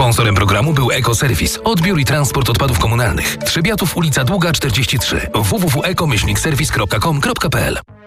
Sponsorem programu był Ekoserwis, odbiór i transport odpadów komunalnych. Trzebiatów, ulica Długa 43. www.eko-serwis.com.pl